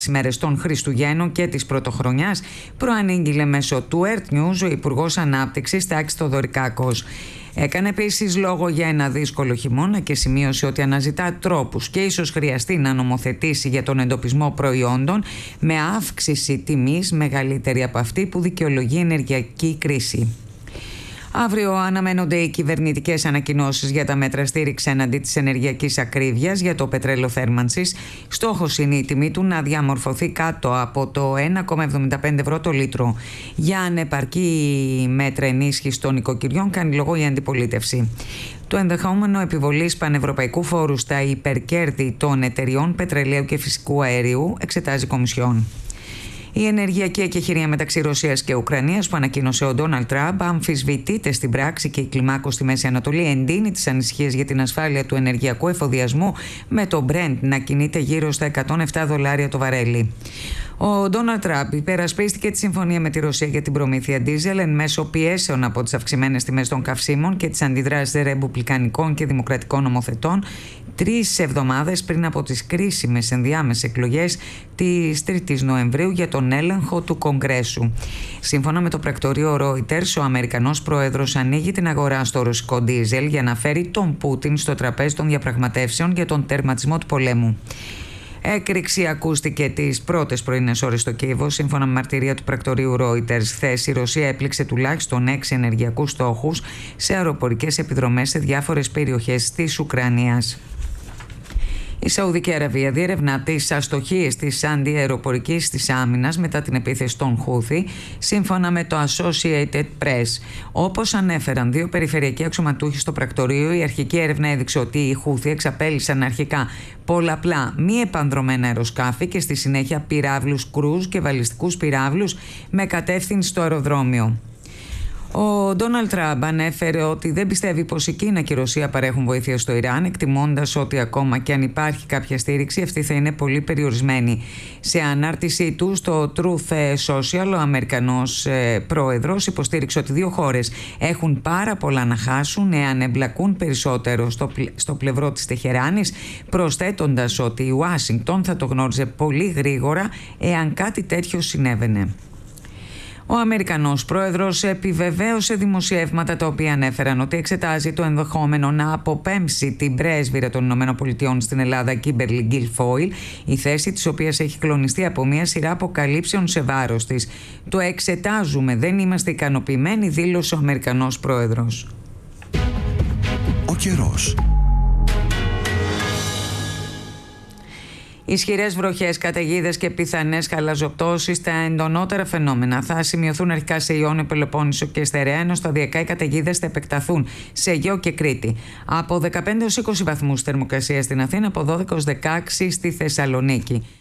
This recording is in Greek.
ημέρες των Χριστουγέννων και της Πρωτοχρονιάς, προανήγγειλε μέσω του Earth News ο Υπουργός Ανάπτυξης Τάκης Θοδωρικάκος. Έκανε επίσης λόγο για ένα δύσκολο χειμώνα και σημείωσε ότι αναζητά τρόπους και ίσως χρειαστεί να νομοθετήσει για τον εντοπισμό προϊόντων με αύξηση τιμής μεγαλύτερη από αυτή που δικαιολογεί ενεργειακή κρίση. Αύριο αναμένονται οι κυβερνητικές ανακοινώσεις για τα μέτρα στήριξη έναντι της ενεργειακής ακρίβειας για το πετρέλαιο θέρμανσης. Στόχος είναι η τιμή του να διαμορφωθεί κάτω από το 1,75 ευρώ το λίτρο. Για ανεπαρκή μέτρα ενίσχυσης των οικοκυριών κάνει λόγο η αντιπολίτευση. Το ενδεχόμενο επιβολής πανευρωπαϊκού φόρου στα υπερκέρδη των εταιριών πετρελαίου και φυσικού αερίου εξετάζει η Κομισιόν. Η ενεργειακή εκεχηρία μεταξύ Ρωσίας και Ουκρανίας που ανακοίνωσε ο Ντόναλντ Τραμπ αμφισβητείται στην πράξη και η κλιμάκωση στη Μέση Ανατολή εντείνει τις ανησυχίες για την ασφάλεια του ενεργειακού εφοδιασμού, με το Brent να κινείται γύρω στα $107 το βαρέλι. Ο Ντόναλντ Τραμπ υπερασπίστηκε τη συμφωνία με τη Ρωσία για την προμήθεια ντίζελ εν μέσω πιέσεων από τις αυξημένες τιμές των καυσίμων και τις αντιδράσεις ρεπουμπλικανικών και δημοκρατικών νομοθετών 3 εβδομάδες πριν από τις κρίσιμες ενδιάμεσες εκλογές της 3ης Νοεμβρίου για τον έλεγχο του Κογκρέσου. Σύμφωνα με το πρακτορείο Reuters, ο Αμερικανός πρόεδρος ανοίγει την αγορά στο ρωσικό ντίζελ για να φέρει τον Πούτιν στο τραπέζι των διαπραγματεύσεων για τον τερματισμό του πολέμου. Έκρηξη ακούστηκε τις πρώτες πρωινές ώρες στο Κίεβο. Σύμφωνα με μαρτυρία του πρακτορείου Reuters, χθες η Ρωσία έπληξε τουλάχιστον 6 ενεργειακούς στόχους σε αεροπορικές επιδρομές σε διάφορες περιοχές της Ουκρανίας. Η Σαουδική Αραβία διερευνά τις αστοχίες της αντιαεροπορικής της άμυνας μετά την επίθεση των Χούθι, σύμφωνα με το Associated Press. Όπως ανέφεραν 2 περιφερειακοί αξιωματούχοι στο πρακτορείο, η αρχική έρευνα έδειξε ότι οι Χούθι εξαπέλυσαν αρχικά πολλαπλά μη επανδρωμένα αεροσκάφη και στη συνέχεια πυράβλους κρούζ και βαλιστικούς πυράβλους με κατεύθυνση στο αεροδρόμιο. Ο Ντόναλντ Τραμπ ανέφερε ότι δεν πιστεύει πως η Κίνα και η Ρωσία παρέχουν βοήθεια στο Ιράν, εκτιμώντας ότι ακόμα και αν υπάρχει κάποια στήριξη, αυτή θα είναι πολύ περιορισμένη. Σε ανάρτησή του στο Truth Social, ο Αμερικανός πρόεδρος υποστήριξε ότι 2 χώρες έχουν πάρα πολλά να χάσουν εάν εμπλακούν περισσότερο στο πλευρό της Τεχεράνης, προσθέτοντας ότι η Ουάσιγκτον θα το γνώριζε πολύ γρήγορα εάν κάτι τέτοιο συνέβαινε. Ο Αμερικανός πρόεδρος επιβεβαίωσε δημοσιεύματα τα οποία ανέφεραν ότι εξετάζει το ενδεχόμενο να αποπέμψει την πρέσβυρα των ΗΠΑ στην Ελλάδα, Κίμπερλι Γκίλφόιλ, η θέση της οποίας έχει κλονιστεί από μια σειρά αποκαλύψεων σε βάρος της. Το εξετάζουμε, δεν είμαστε ικανοποιημένοι, δήλωσε ο Αμερικανός πρόεδρος. Ο καιρός. Ισχυρές βροχές, καταιγίδες και πιθανές χαλαζοπτώσεις, τα εντονότερα φαινόμενα θα σημειωθούν αρχικά σε Ιόνιο, Πελοπόννησο και Στερεά, ενώ σταδιακά οι καταιγίδες θα επεκταθούν σε Αιγαίο και Κρήτη. Από 15 έως 20 βαθμούς θερμοκρασία στην Αθήνα, από 12 έως 16 στη Θεσσαλονίκη.